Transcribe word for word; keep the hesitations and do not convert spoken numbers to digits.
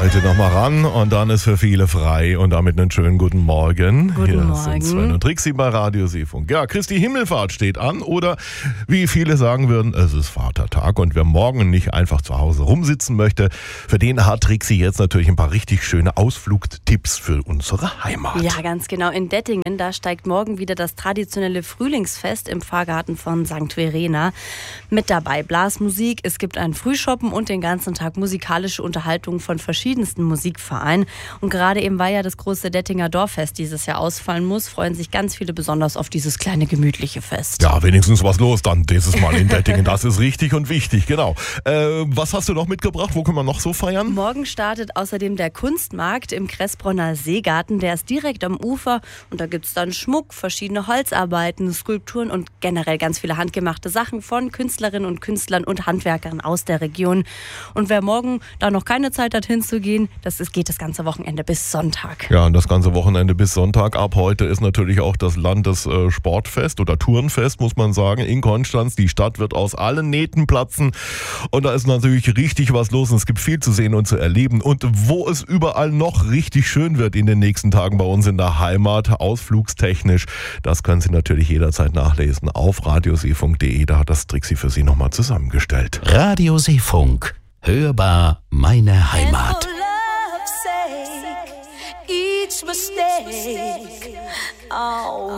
heute nochmal ran und dann ist für viele frei und damit einen schönen guten Morgen. Guten Hier Morgen. sind Sven und Trixi bei Radio Seefunk. Ja, Christi Himmelfahrt steht an oder wie viele sagen würden, es ist Vatertag und wer morgen nicht einfach zu Hause rumsitzen möchte, für den hat Trixi jetzt natürlich ein paar richtig schöne Ausflugstipps für unsere Heimat. Ja, ganz genau. In Dettingen, da steigt morgen wieder das traditionelle Frühlingsfest im Pfarrgarten von Sankt Verena. Mit dabei Blasmusik, es gibt einen Frühschoppen und den ganzen Tag musikalische Unterhaltung von verschiedensten Musikvereinen. Und gerade eben, weil ja das große Dettinger Dorffest dieses Jahr ausfallen muss, freuen sich ganz viele besonders auf dieses kleine gemütliche Fest. Ja, wenigstens was los dann dieses Mal in Dettingen. Das ist richtig und wichtig, genau. Äh, was hast du noch mitgebracht? Wo können wir noch so feiern? Morgen startet außerdem der Kunstmarkt im Kressbronner Seegarten. Der ist direkt am Ufer und da gibt es dann Schmuck, verschiedene Holzarbeiten, Skulpturen und generell ganz viele handgemachte Sachen von Künstlerinnen und Künstlern und Handwerkern aus der Region. Und wer morgen da noch keine Zeit hat hinzugehen, das ist, geht das ganze Wochenende bis Sonntag. Ja, und das ganze Wochenende bis Sonntag. Ab heute ist natürlich auch das Landessportfest oder Turnfest, muss man sagen, in Konstanz. Die Stadt wird aus allen Nähten platzen und da ist natürlich richtig was los und es gibt viel zu sehen und zu erleben. Und wo es überall noch richtig schön wird in den nächsten Tagen bei uns in der Heimat, ausflugstechnisch, das können Sie natürlich jederzeit nachlesen auf radioseefunk punkt de. Da hat das Trixi für Sie nochmal zusammengestellt. Radio Seefunk. Hörbar meine Heimat. Each mistake, oh.